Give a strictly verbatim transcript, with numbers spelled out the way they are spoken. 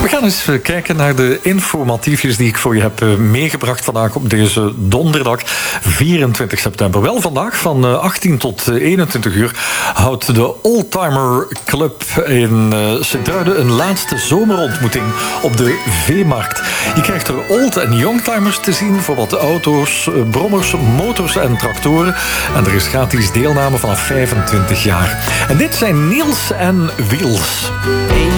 We gaan eens kijken naar de informatiefjes die ik voor je heb meegebracht vandaag op deze donderdag vierentwintig september. Wel, vandaag van achttien tot eenentwintig uur houdt de Oldtimer Club in Sint-Truiden een laatste zomerontmoeting op de Veemarkt. Je krijgt er old- en youngtimers te zien voor wat auto's, brommers, motors en tractoren. En er is gratis deelname vanaf vijfentwintig jaar. En dit zijn Niels en Wiels.